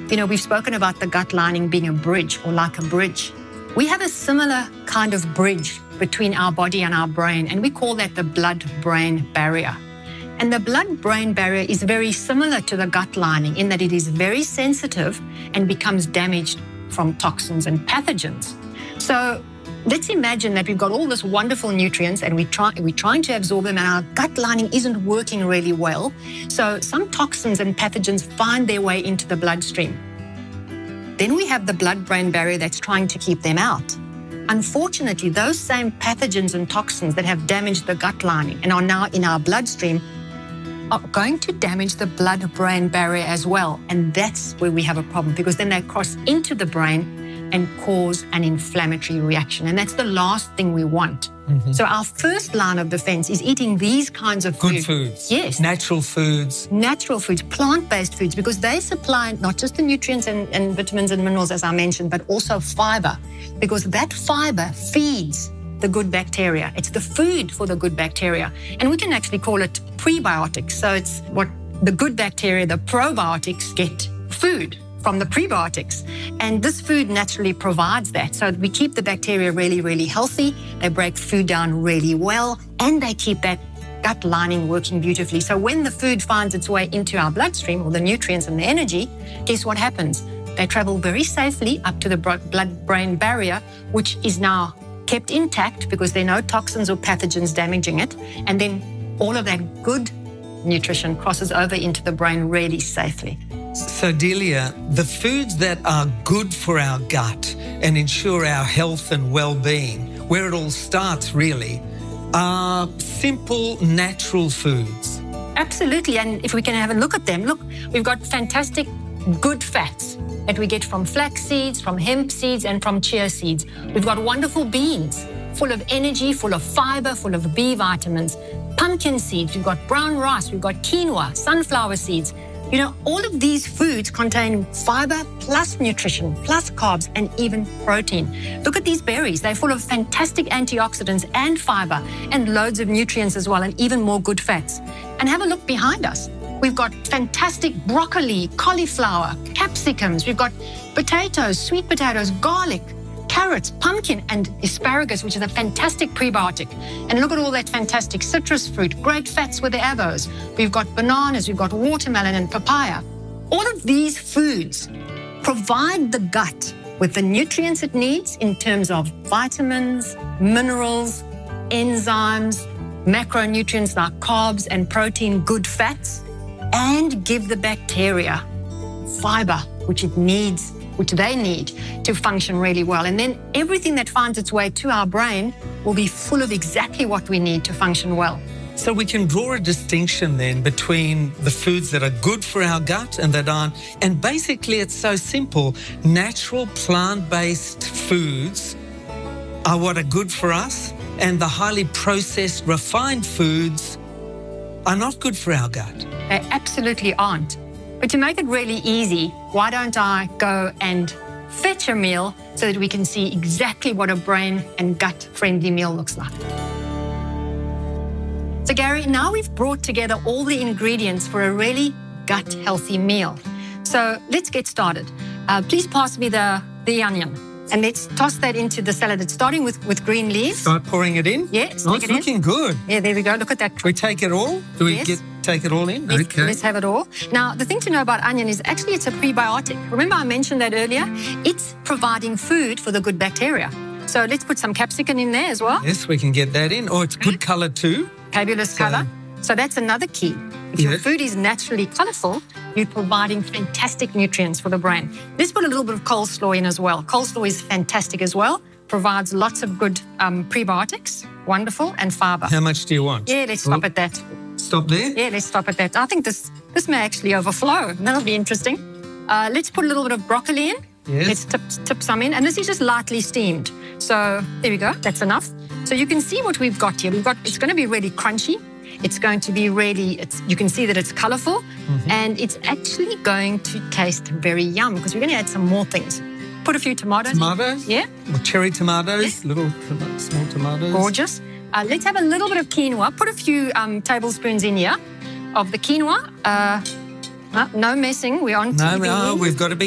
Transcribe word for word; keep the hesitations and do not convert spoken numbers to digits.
You know, we've spoken about the gut lining being a bridge or like a bridge. We have a similar kind of bridge between our body and our brain, and we call that the blood-brain barrier. And the blood-brain barrier is very similar to the gut lining in that it is very sensitive and becomes damaged from toxins and pathogens. So let's imagine that we've got all this wonderful nutrients and we try, we're trying to absorb them and our gut lining isn't working really well. So some toxins and pathogens find their way into the bloodstream. Then we have the blood-brain barrier that's trying to keep them out. Unfortunately, those same pathogens and toxins that have damaged the gut lining and are now in our bloodstream are going to damage the blood-brain barrier as well. And that's where we have a problem, because then they cross into the brain and cause an inflammatory reaction. And that's the last thing we want. Mm-hmm. So our first line of defense is eating these kinds of Good food. foods. Yes. Natural foods. Natural foods, plant-based foods, because they supply not just the nutrients and, and vitamins and minerals, as I mentioned, but also fiber, because that fiber feeds the good bacteria. It's the food for the good bacteria. And we can actually call it prebiotics. So it's what the good bacteria, the probiotics, get food from the prebiotics. And this food naturally provides that. So we keep the bacteria really, really healthy. They break food down really well, and they keep that gut lining working beautifully. So when the food finds its way into our bloodstream, or the nutrients and the energy, guess what happens? They travel very safely up to the blood-brain barrier, which is now kept intact because there are no toxins or pathogens damaging it. And then all of that good nutrition crosses over into the brain really safely. So, Delia, the foods that are good for our gut and ensure our health and well-being, where it all starts really, are simple, natural foods. Absolutely. And if we can have a look at them, look, we've got fantastic good fats that we get from flax seeds, from hemp seeds, and from chia seeds. We've got wonderful beans, full of energy, full of fiber, full of B vitamins. Pumpkin seeds, we've got brown rice, we've got quinoa, sunflower seeds. You know, all of these foods contain fiber plus nutrition, plus carbs, and even protein. Look at these berries. They're full of fantastic antioxidants and fiber, and loads of nutrients as well, and even more good fats. And have a look behind us. We've got fantastic broccoli, cauliflower, capsicums. We've got potatoes, sweet potatoes, garlic, carrots, pumpkin, and asparagus, which is a fantastic prebiotic. And look at all that fantastic citrus fruit, great fats with the avos. We've got bananas, we've got watermelon and papaya. All of these foods provide the gut with the nutrients it needs in terms of vitamins, minerals, enzymes, macronutrients like carbs and protein, good fats, and give the bacteria fiber, which it needs, which they need to function really well. And then everything that finds its way to our brain will be full of exactly what we need to function well. So we can draw a distinction then between the foods that are good for our gut and that aren't. And basically it's so simple. Natural plant-based foods are what are good for us, and the highly processed, refined foods are not good for our gut. They absolutely aren't. But to make it really easy, why don't I go and fetch a meal so that we can see exactly what a brain and gut-friendly meal looks like. So Gary, now we've brought together all the ingredients for a really gut-healthy meal. So let's get started. Uh, please pass me the, the onion. And let's toss that into the salad. It's starting with, with green leaves. Start pouring it in? Yes. Oh, it's it looking in. good. Yeah, there we go. Look at that. We take it all? Do we yes. get take it all in? Let's, okay. Let's have it all. Now, the thing to know about onion is actually it's a prebiotic. Remember I mentioned that earlier? It's providing food for the good bacteria. So let's put some capsicum in there as well. Yes, we can get that in. Oh, it's good colour too. Fabulous so, colour. So that's another key. If yes. your food is naturally colourful, you're providing fantastic nutrients for the brain. Let's put a little bit of coleslaw in as well. Coleslaw is fantastic as well. Provides lots of good um, prebiotics, wonderful, and fibre. How much do you want? Yeah, let's stop oh. at that. Stop there? Yeah, let's stop at that. I think this, this may actually overflow. That'll be interesting. Uh, let's put a little bit of broccoli in. Yes. Let's tip, tip some in. And this is just lightly steamed. So there we go. That's enough. So you can see what we've got here. We've got, it's going to be really crunchy. It's going to be really, it's, you can see that it's colourful. Mm-hmm. And it's actually going to taste very yum because we're going to add some more things. Put a few tomatoes. Tomatoes? In. Yeah. Or cherry tomatoes, yeah. Little small tomatoes. Gorgeous. Uh, let's have a little bit of quinoa. Put a few um, tablespoons in here of the quinoa. Uh, uh, no messing. We're on T V. No, no, we've got to be